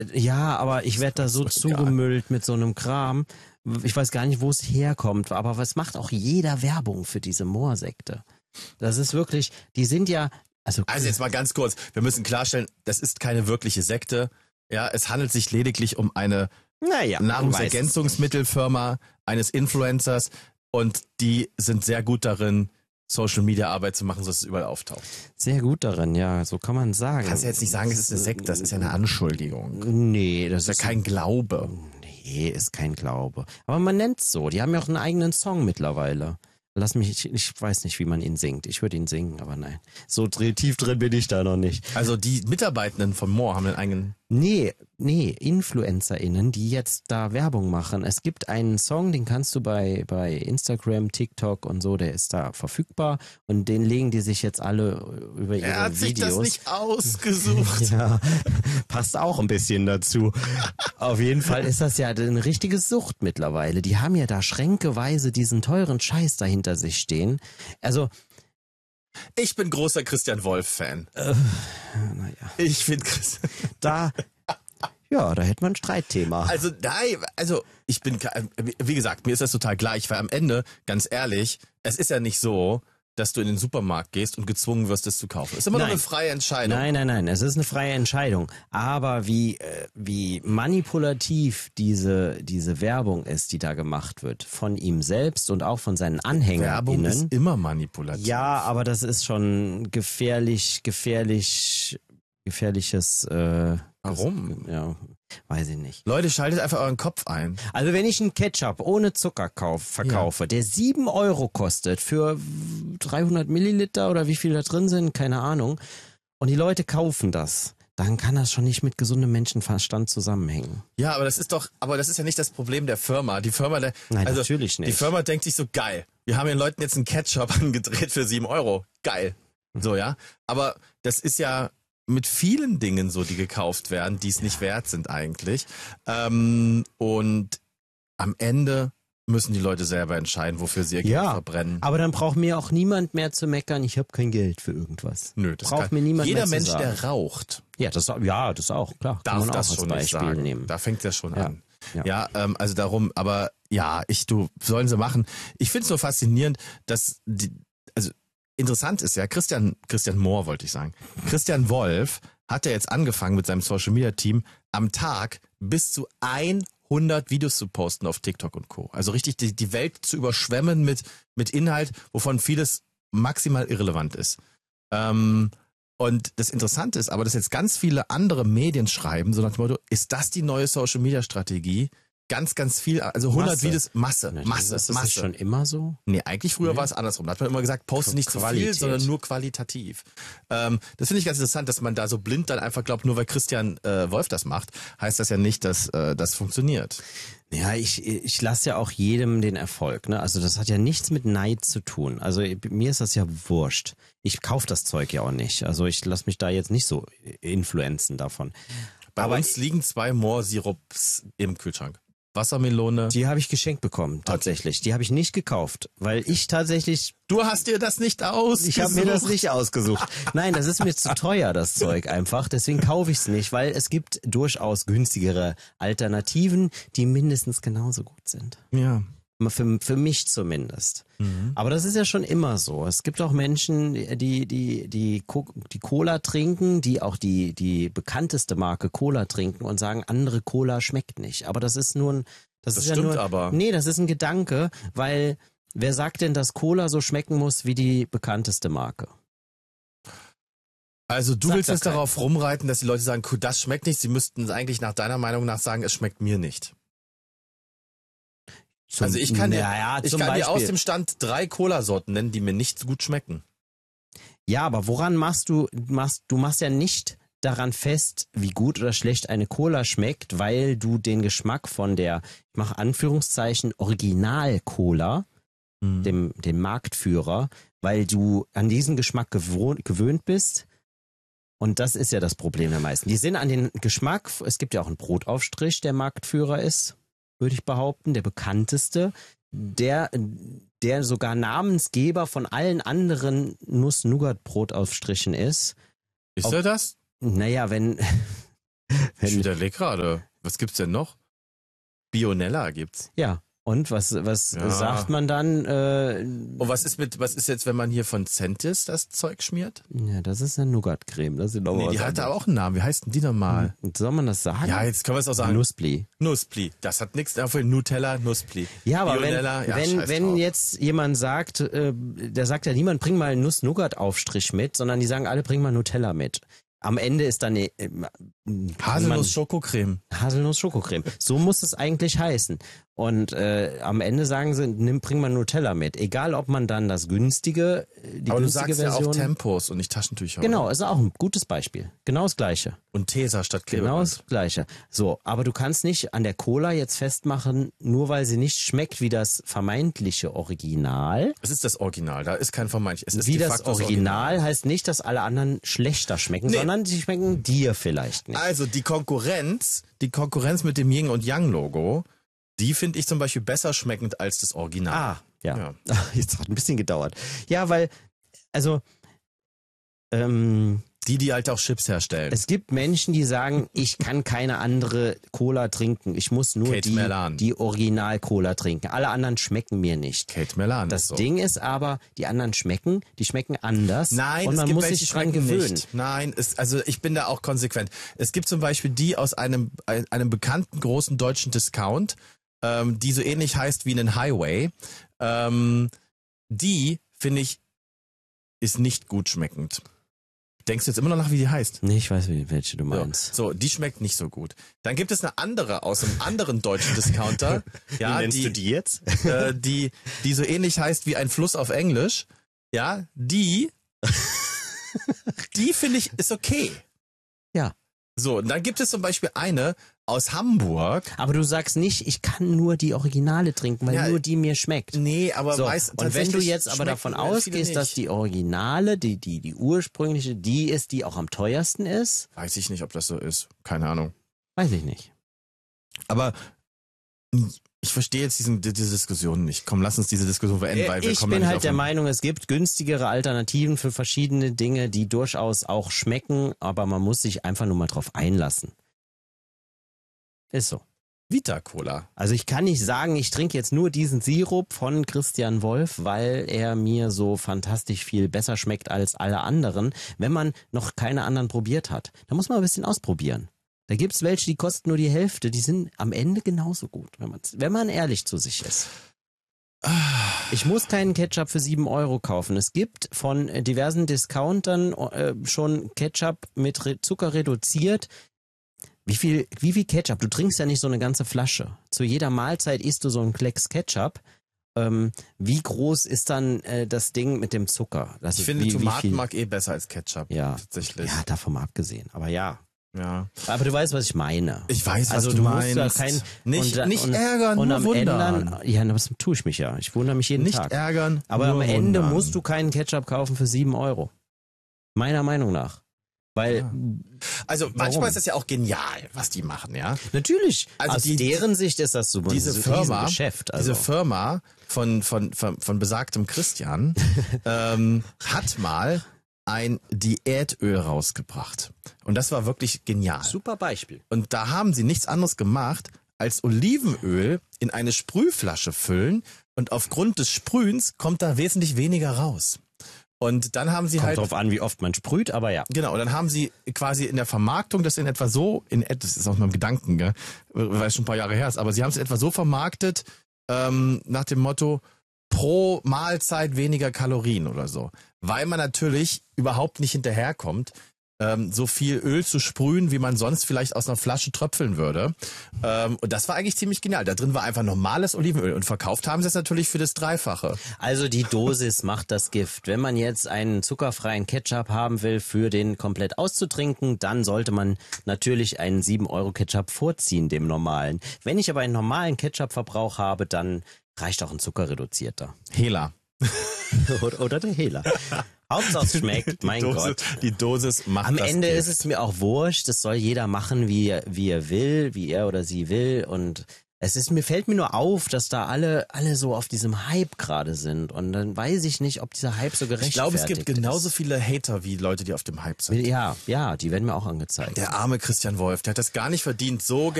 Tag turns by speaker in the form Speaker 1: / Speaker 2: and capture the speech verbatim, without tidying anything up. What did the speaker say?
Speaker 1: Ja, aber ich werde da so zugemüllt mit so einem Kram. Ich weiß gar nicht, wo es herkommt, aber was macht auch jeder Werbung für diese Moorsekte? Das ist wirklich, die sind ja... Also,
Speaker 2: also jetzt mal ganz kurz, wir müssen klarstellen, das ist keine wirkliche Sekte. Ja, es handelt sich lediglich um eine
Speaker 1: naja,
Speaker 2: Nahrungsergänzungsmittelfirma eines Influencers und die sind sehr gut darin, Social-Media-Arbeit zu machen, sodass es überall auftaucht.
Speaker 1: Sehr gut darin, ja, so kann man sagen.
Speaker 2: Kannst du jetzt nicht sagen, es ist eine Sekte, das ist ja eine Anschuldigung.
Speaker 1: Nee, das,
Speaker 2: das ist ja kein Glaube.
Speaker 1: Nee, ist kein Glaube. Aber man nennt's so, die haben ja auch einen eigenen Song mittlerweile. Lass mich, ich, ich weiß nicht, wie man ihn singt. Ich würde ihn singen, aber nein. So tief drin bin ich da noch nicht.
Speaker 2: Also die Mitarbeitenden von Moore haben einen eigenen...
Speaker 1: Nee, nee, InfluencerInnen, die jetzt da Werbung machen. Es gibt einen Song, den kannst du bei, bei Instagram, TikTok und so, der ist da verfügbar und den legen die sich jetzt alle über ihre Videos.
Speaker 2: Er hat sich das nicht ausgesucht.
Speaker 1: Ja, passt auch ein bisschen dazu. Auf jeden Fall ist das ja eine richtige Sucht mittlerweile. Die haben ja da schränkeweise diesen teuren Scheiß dahinter sich stehen. Also
Speaker 2: ich bin großer Christian Wolf-Fan.
Speaker 1: Äh, naja.
Speaker 2: Ich finde Christian...
Speaker 1: Da, ja, da hätte man ein Streitthema.
Speaker 2: Also, nein, also ich bin, wie gesagt, mir ist das total gleich, weil am Ende, ganz ehrlich, es ist ja nicht so, dass du in den Supermarkt gehst und gezwungen wirst, das zu kaufen. Ist immer
Speaker 1: nein.
Speaker 2: noch eine freie Entscheidung.
Speaker 1: Nein, nein, nein, es ist eine freie Entscheidung. Aber wie, äh, wie manipulativ diese, diese Werbung ist, die da gemacht wird, von ihm selbst und auch von seinen AnhängerInnen.
Speaker 2: Werbung ist immer manipulativ.
Speaker 1: Ja, aber das ist schon gefährlich, gefährlich, gefährliches... Äh,
Speaker 2: Warum?
Speaker 1: Das, ja, weiß ich nicht.
Speaker 2: Leute, schaltet einfach euren Kopf ein.
Speaker 1: Also wenn ich einen Ketchup ohne Zucker kauf, verkaufe, ja. der sieben Euro kostet für dreihundert Milliliter oder wie viel da drin sind, keine Ahnung, und die Leute kaufen das, dann kann das schon nicht mit gesundem Menschenverstand zusammenhängen.
Speaker 2: Ja, aber das ist doch, aber das ist ja nicht das Problem der Firma. Die Firma, der,
Speaker 1: Nein,
Speaker 2: also
Speaker 1: natürlich nicht.
Speaker 2: Die Firma denkt sich so, geil, wir haben den Leuten jetzt einen Ketchup angedreht für sieben Euro. Geil. So, ja. Aber das ist ja mit vielen Dingen so, die gekauft werden, die es nicht wert sind eigentlich. Ähm, und am Ende müssen die Leute selber entscheiden, wofür sie ihr Geld
Speaker 1: ja,
Speaker 2: verbrennen.
Speaker 1: Aber dann braucht mir auch niemand mehr zu meckern, ich habe kein Geld für irgendwas.
Speaker 2: Nö, das
Speaker 1: braucht
Speaker 2: kann,
Speaker 1: mir niemand
Speaker 2: jeder
Speaker 1: mehr
Speaker 2: Mensch,
Speaker 1: zu sagen.
Speaker 2: der raucht,
Speaker 1: ja, das, ja, das auch, klar.
Speaker 2: darf
Speaker 1: kann man
Speaker 2: das
Speaker 1: auch
Speaker 2: schon
Speaker 1: als
Speaker 2: nicht
Speaker 1: Beispiel
Speaker 2: sagen.
Speaker 1: nehmen.
Speaker 2: Da fängt es schon
Speaker 1: ja.
Speaker 2: an.
Speaker 1: Ja,
Speaker 2: ja ähm, also darum, aber ja, ich, du, sollen sie machen. Ich finde es so faszinierend, dass die, also interessant ist ja, Christian, Christian Moore wollte ich sagen, Christian Wolf hat er jetzt angefangen mit seinem Social Media Team am Tag bis zu hundert Videos zu posten auf TikTok und Co. Also richtig die, die Welt zu überschwemmen mit, mit Inhalt, wovon vieles maximal irrelevant ist. Ähm, und das Interessante ist aber, dass jetzt ganz viele andere Medien schreiben, so nach dem Motto, ist das die neue Social Media Strategie? Ganz, ganz viel, also hundert
Speaker 1: Masse.
Speaker 2: Videos, Masse,
Speaker 1: Na,
Speaker 2: Masse,
Speaker 1: ist das
Speaker 2: Masse.
Speaker 1: Ist schon immer so?
Speaker 2: Nee, eigentlich früher
Speaker 1: nee.
Speaker 2: war es andersrum. Da hat man immer gesagt, poste nicht zu viel, sondern nur qualitativ. Ähm, das finde ich ganz interessant, dass man da so blind dann einfach glaubt, nur weil Christian äh, Wolf das macht, heißt das ja nicht, dass äh, das funktioniert.
Speaker 1: Ja, ich, ich lasse ja auch jedem den Erfolg, ne? Also das hat ja nichts mit Neid zu tun. Also mir ist das ja wurscht. Ich kaufe das Zeug ja auch nicht. Also ich lasse mich da jetzt nicht so influenzen davon.
Speaker 2: Bei
Speaker 1: Aber
Speaker 2: uns liegen zwei Moor-Sirups im Kühlschrank. Wassermelone.
Speaker 1: Die habe ich geschenkt bekommen, tatsächlich. Die habe ich nicht gekauft, weil ich tatsächlich...
Speaker 2: Du hast dir das nicht ausgesucht.
Speaker 1: Ich habe mir das nicht ausgesucht. Nein, das ist mir zu teuer, das Zeug einfach. Deswegen kaufe ich es nicht, weil es gibt durchaus günstigere Alternativen, die mindestens genauso gut sind.
Speaker 2: Ja.
Speaker 1: Für, für mich zumindest.
Speaker 2: Mhm.
Speaker 1: Aber das ist ja schon immer so. Es gibt auch Menschen, die die die die Cola trinken, die auch die die bekannteste Marke Cola trinken und sagen, andere Cola schmeckt nicht. Aber das ist nur ein das,
Speaker 2: das
Speaker 1: ist
Speaker 2: stimmt
Speaker 1: ja nur,
Speaker 2: aber.
Speaker 1: Nee, das ist ein Gedanke, weil wer sagt denn, dass Cola so schmecken muss wie die bekannteste Marke?
Speaker 2: Also du
Speaker 1: Sagt
Speaker 2: willst jetzt
Speaker 1: keiner.
Speaker 2: darauf rumreiten, dass die Leute sagen, das schmeckt nicht. Sie müssten eigentlich nach deiner Meinung nach sagen, es schmeckt mir nicht.
Speaker 1: Zum,
Speaker 2: also ich kann dir,
Speaker 1: ja,
Speaker 2: ich
Speaker 1: zum
Speaker 2: kann dir aus
Speaker 1: Beispiel.
Speaker 2: dem Stand drei Cola-Sorten nennen, die mir nicht so gut schmecken.
Speaker 1: Ja, aber woran machst du, machst, du machst ja nicht daran fest, wie gut oder schlecht eine Cola schmeckt, weil du den Geschmack von der, ich mache Anführungszeichen, Original-Cola,
Speaker 2: hm.
Speaker 1: dem, dem Marktführer, weil du an diesen Geschmack gewohnt, gewöhnt bist. Und das ist ja das Problem der meisten. Die sind an den Geschmack, es gibt ja auch einen Brotaufstrich, der Marktführer ist, würde ich behaupten, der bekannteste, der, der sogar Namensgeber von allen anderen Nuss-Nougat-Brotaufstrichen ist.
Speaker 2: Ist er das?
Speaker 1: Naja, wenn,
Speaker 2: Ich überlege gerade, was gibt's denn noch? Bionella gibt's.
Speaker 1: Ja. Und was was
Speaker 2: Ja.
Speaker 1: sagt man dann? Äh,
Speaker 2: Und was ist mit, was ist jetzt, wenn man hier von Centis das Zeug schmiert?
Speaker 1: ja, das ist eine Nougat-Creme. Das ist noch
Speaker 2: Nee,
Speaker 1: was
Speaker 2: die hat
Speaker 1: anderes.
Speaker 2: aber auch einen Namen. Wie heißt denn die nochmal?
Speaker 1: Soll man das sagen?
Speaker 2: Ja, jetzt können wir es auch sagen.
Speaker 1: Nuspli.
Speaker 2: Nuspli. Das hat nichts dafür. Nutella, Nuspli.
Speaker 1: Ja, aber
Speaker 2: Bionella,
Speaker 1: wenn,
Speaker 2: ja,
Speaker 1: wenn,
Speaker 2: scheiß
Speaker 1: wenn
Speaker 2: drauf.
Speaker 1: jetzt jemand sagt, äh, der sagt ja niemand, bring mal einen Nuss-Nougat-Aufstrich mit, sondern die sagen alle, bring mal Nutella mit. Am Ende ist dann eine, äh,
Speaker 2: Haselnuss-Schokocreme.
Speaker 1: Haselnuss-Schokocreme. So muss es eigentlich heißen. Und äh, am Ende sagen sie, nimm, bring mal Nutella mit. Egal, ob man dann das günstige, äh, die
Speaker 2: Aber du
Speaker 1: günstige
Speaker 2: sagst
Speaker 1: Version.
Speaker 2: ja auch Tempos und nicht Taschentücher.
Speaker 1: Genau,
Speaker 2: oder?
Speaker 1: ist auch ein gutes Beispiel. Genau das Gleiche.
Speaker 2: Und Tesa statt Klebeband.
Speaker 1: Genau das Gleiche. So, aber du kannst nicht an der Cola jetzt festmachen, nur weil sie nicht schmeckt wie das vermeintliche Original.
Speaker 2: Es ist das Original, da ist kein Vermeintlich. Es ist
Speaker 1: Wie
Speaker 2: de
Speaker 1: das
Speaker 2: facto
Speaker 1: Original heißt nicht, dass alle anderen schlechter schmecken,
Speaker 2: Nee.
Speaker 1: sondern sie schmecken dir vielleicht nicht.
Speaker 2: Also die Konkurrenz, die Konkurrenz mit dem Yin und Yang Logo, die finde ich zum Beispiel besser schmeckend als das Original.
Speaker 1: Ah, ja.
Speaker 2: Ja.
Speaker 1: Jetzt hat ein bisschen gedauert. Ja, weil, also, ähm,
Speaker 2: Die, die halt auch Chips herstellen.
Speaker 1: es gibt Menschen, die sagen, ich kann keine andere Cola trinken. Ich muss nur
Speaker 2: Kate
Speaker 1: die,
Speaker 2: Merlan.
Speaker 1: die Original-Cola trinken. Alle anderen schmecken mir nicht.
Speaker 2: Kate Merlan.
Speaker 1: Das
Speaker 2: ist so.
Speaker 1: Ding ist aber, die anderen schmecken, die schmecken anders.
Speaker 2: Nein,
Speaker 1: und
Speaker 2: es
Speaker 1: man
Speaker 2: gibt
Speaker 1: muss
Speaker 2: welche,
Speaker 1: sich
Speaker 2: die
Speaker 1: dran
Speaker 2: schmecken
Speaker 1: gewöhnen.
Speaker 2: nicht. Nein, es, also ich bin da auch konsequent. Es gibt zum Beispiel die aus einem, einem bekannten großen deutschen Discount, ähm, die so ähnlich heißt wie einen Highway. Ähm, die, finde ich, ist nicht gut schmeckend. Denkst du jetzt immer noch nach, wie die heißt?
Speaker 1: Nee, ich weiß, wie- welche du meinst.
Speaker 2: So, die schmeckt nicht so gut. Dann gibt es eine andere aus einem anderen deutschen Discounter. ja, die,
Speaker 1: die jetzt?
Speaker 2: äh, die, die so ähnlich heißt wie ein Fluss auf Englisch. Ja, die, die finde ich ist okay.
Speaker 1: Ja.
Speaker 2: So, und dann gibt es zum Beispiel eine aus Hamburg.
Speaker 1: Aber du sagst nicht, ich kann nur die Originale trinken, weil
Speaker 2: Ja,
Speaker 1: nur die mir schmeckt.
Speaker 2: Nee, aber
Speaker 1: So,
Speaker 2: weiß,
Speaker 1: und wenn du
Speaker 2: tatsächlich
Speaker 1: jetzt aber
Speaker 2: schmecken
Speaker 1: davon
Speaker 2: viele
Speaker 1: ausgehst, dass
Speaker 2: nicht.
Speaker 1: die Originale, die, die, die ursprüngliche, die ist, die auch am teuersten ist,
Speaker 2: Weiß ich nicht, ob das so ist. Keine Ahnung.
Speaker 1: weiß ich nicht.
Speaker 2: Aber ich verstehe jetzt diesen, diese Diskussion nicht. Komm, lass uns diese Diskussion beenden, weil wir
Speaker 1: Ich
Speaker 2: kommen
Speaker 1: bin
Speaker 2: ja nicht
Speaker 1: halt
Speaker 2: auf
Speaker 1: der
Speaker 2: den-
Speaker 1: Meinung, es gibt günstigere Alternativen für verschiedene Dinge, die durchaus auch schmecken, aber man muss sich einfach nur mal drauf einlassen. Ist so.
Speaker 2: Vita Cola.
Speaker 1: Also ich kann nicht sagen, ich trinke jetzt nur diesen Sirup von Christian Wolf, weil er mir so fantastisch viel besser schmeckt als alle anderen, wenn man noch keine anderen probiert hat. Da muss man ein bisschen ausprobieren. Da gibt's welche, die kosten nur die Hälfte, die sind am Ende genauso gut, wenn man, wenn man ehrlich zu sich ist. Ich muss keinen Ketchup für sieben Euro kaufen. Es gibt von äh, diversen Discountern äh, schon Ketchup mit Re- Zucker reduziert. Wie viel, wie viel Ketchup? Du trinkst ja nicht so eine ganze Flasche. Zu jeder Mahlzeit isst du so einen Klecks Ketchup. Ähm, wie groß ist dann äh, das Ding mit dem Zucker? Das
Speaker 2: Ich
Speaker 1: ist
Speaker 2: finde
Speaker 1: wie, wie viel-
Speaker 2: Tomatenmark eh besser als Ketchup.
Speaker 1: Ja.
Speaker 2: Tatsächlich.
Speaker 1: Ja, davon mal abgesehen. Aber ja.
Speaker 2: Ja.
Speaker 1: Aber du weißt, was ich meine.
Speaker 2: Ich weiß, was
Speaker 1: also
Speaker 2: du,
Speaker 1: du
Speaker 2: meinst.
Speaker 1: musst da kein
Speaker 2: nicht,
Speaker 1: und,
Speaker 2: nicht
Speaker 1: und,
Speaker 2: ärgern,
Speaker 1: und
Speaker 2: nur
Speaker 1: am
Speaker 2: wundern.
Speaker 1: Ende, ja, das tue ich mich ja. Ich wundere mich jeden
Speaker 2: nicht
Speaker 1: Tag.
Speaker 2: ärgern,
Speaker 1: Aber
Speaker 2: nur
Speaker 1: am Ende
Speaker 2: wundern.
Speaker 1: musst du keinen Ketchup kaufen für sieben Euro. Meiner Meinung nach. Weil,
Speaker 2: Ja. Also
Speaker 1: Warum?
Speaker 2: manchmal ist das ja auch genial, was die machen, ja.
Speaker 1: natürlich,
Speaker 2: Also
Speaker 1: aus
Speaker 2: die-
Speaker 1: deren Sicht ist das so
Speaker 2: Diese
Speaker 1: ein
Speaker 2: Firma,
Speaker 1: Geschäft. Also.
Speaker 2: diese Firma von, von, von, von besagtem Christian ähm, hat mal ein Diätöl rausgebracht. Und das war wirklich genial.
Speaker 1: Super Beispiel.
Speaker 2: Und da haben sie nichts anderes gemacht, als Olivenöl in eine Sprühflasche füllen und aufgrund des Sprühens kommt da wesentlich weniger raus. Und dann haben sie
Speaker 1: Kommt
Speaker 2: halt
Speaker 1: drauf an, wie oft man sprüht, aber ja.
Speaker 2: Genau, und dann haben sie quasi in der Vermarktung das in etwa so, in das ist aus meinem Gedanken, gell, weil es schon ein paar Jahre her ist, aber sie haben es etwa so vermarktet, ähm, nach dem Motto, pro Mahlzeit weniger Kalorien oder so. Weil man natürlich überhaupt nicht hinterherkommt, ähm, so viel Öl zu sprühen, wie man sonst vielleicht aus einer Flasche tröpfeln würde. Ähm, und das war eigentlich ziemlich genial. Da drin war einfach normales Olivenöl und verkauft haben sie es natürlich für das Dreifache.
Speaker 1: Also die Dosis macht das Gift. Wenn man jetzt einen zuckerfreien Ketchup haben will, für den komplett auszutrinken, dann sollte man natürlich einen sieben Euro Ketchup vorziehen, dem normalen. Wenn ich aber einen normalen Ketchup-Verbrauch habe, dann reicht auch ein zuckerreduzierter.
Speaker 2: Hela.
Speaker 1: oder, oder der Hela. Hauptsache es schmeckt, mein
Speaker 2: die Dosis,
Speaker 1: Gott.
Speaker 2: Die Dosis macht
Speaker 1: Am
Speaker 2: das
Speaker 1: Ende
Speaker 2: Gift.
Speaker 1: ist es mir auch wurscht, das soll jeder machen, wie er, wie er will, wie er oder sie will und Es ist, mir fällt mir nur auf, dass da alle, alle so auf diesem Hype gerade sind. Und dann weiß ich nicht, ob dieser Hype so gerechtfertigt ist.
Speaker 2: Ich glaube, es gibt genauso viele Hater wie Leute, die auf dem Hype sind.
Speaker 1: Ja, ja, die werden mir auch angezeigt.
Speaker 2: Der arme Christian Wolf, der hat das gar nicht verdient, so